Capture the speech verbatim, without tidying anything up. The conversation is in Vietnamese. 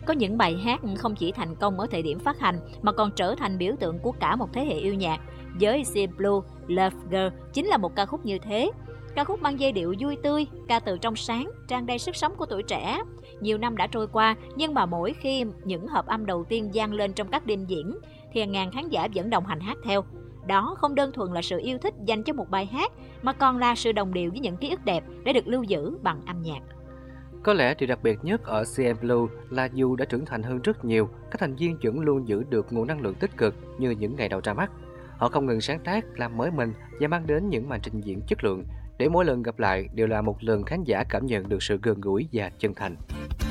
Có những bài hát không chỉ thành công ở thời điểm phát hành mà còn trở thành biểu tượng của cả một thế hệ yêu nhạc. Với Sia Blue, Love Girl chính là một ca khúc như thế. Ca khúc mang giai điệu vui tươi, ca từ trong sáng, tràn đầy sức sống của tuổi trẻ. Nhiều năm đã trôi qua, nhưng mà mỗi khi những hợp âm đầu tiên vang lên trong các đêm diễn, thì hàng ngàn khán giả vẫn đồng hành hát theo. Đó không đơn thuần là sự yêu thích dành cho một bài hát, mà còn là sự đồng điệu với những ký ức đẹp để được lưu giữ bằng âm nhạc. Có lẽ điều đặc biệt nhất ở xê en Blue là dù đã trưởng thành hơn rất nhiều, các thành viên vẫn luôn giữ được nguồn năng lượng tích cực như những ngày đầu ra mắt. Họ không ngừng sáng tác, làm mới mình và mang đến những màn trình diễn chất lượng, để mỗi lần gặp lại đều là một lần khán giả cảm nhận được sự gần gũi và chân thành.